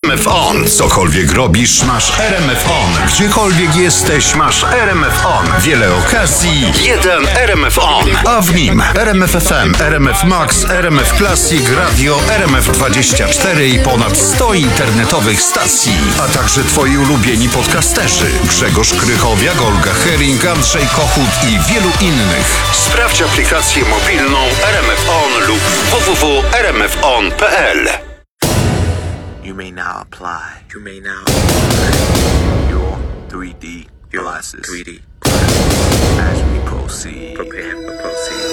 RMF On. Cokolwiek robisz, masz RMF On. Gdziekolwiek jesteś, masz RMF On. Wiele okazji, jeden RMF On. A w nim RMF FM, RMF Max, RMF Classic, Radio, RMF24 i ponad 100 internetowych stacji. A także twoi ulubieni podcasterzy. Grzegorz Krychowiak, Olga Hering, Andrzej Kochut i wielu innych. Sprawdź aplikację mobilną RMF On lub www.rmfon.pl. You may now apply. You may now apply your 3D glasses. 3D as we proceed. Prepare for proceed.